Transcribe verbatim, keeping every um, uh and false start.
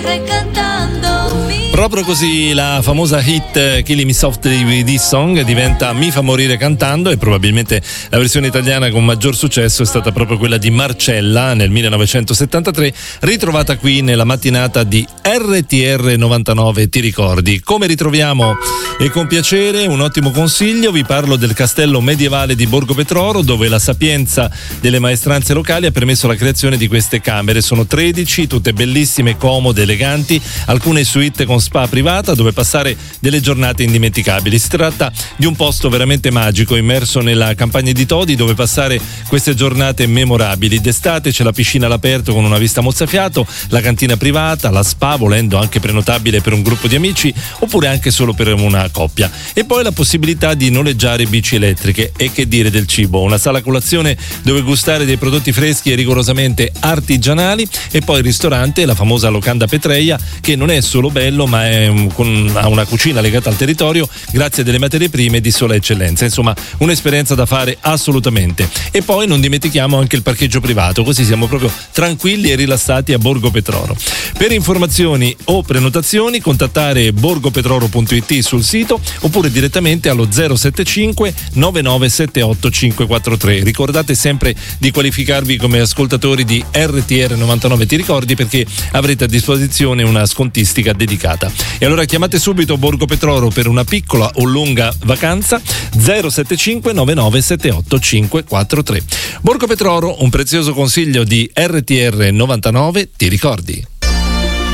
Proprio così la famosa hit Killing Me Softly with This Song diventa Mi fa morire cantando, e probabilmente la versione italiana con maggior successo è stata proprio quella di Marcella nel millenovecentosettantatré, ritrovata qui nella mattinata di R T R novantanove. Ti ricordi? Come ritroviamo? E con piacere, un ottimo consiglio, vi parlo del castello medievale di Borgo Petroro, dove la sapienza delle maestranze locali ha permesso la creazione di queste camere. Sono tredici, tutte bellissime, comode, eleganti, alcune suite con spa privata dove passare delle giornate indimenticabili. Si tratta di un posto veramente magico, immerso nella campagna di Todi, dove passare queste giornate memorabili. D'estate c'è la piscina all'aperto con una vista mozzafiato, la cantina privata, la spa, volendo anche prenotabile per un gruppo di amici oppure anche solo per una coppia, e poi la possibilità di noleggiare bici elettriche. E che dire del cibo? Una sala colazione dove gustare dei prodotti freschi e rigorosamente artigianali, e poi il ristorante, la famosa locanda Petreia, che non è solo bello ma è un, con, ha una cucina legata al territorio grazie a delle materie prime di sola eccellenza. Insomma, un'esperienza da fare assolutamente. E poi non dimentichiamo anche il parcheggio privato, così siamo proprio tranquilli e rilassati a Borgo Petroro. Per informazioni o prenotazioni contattare borgopetroro punto it sul sito oppure direttamente allo zero sette cinque nove nove sette otto cinque quattro tre. Ricordate sempre di qualificarvi come ascoltatori di R T R novantanove, ti ricordi, perché avrete a disposizione una scontistica dedicata. E allora chiamate subito Borgo Petroro per una piccola o lunga vacanza, zero sette cinque nove nove sette otto cinque quattro tre. Borgo Petroro, un prezioso consiglio di R T R novantanove, ti ricordi?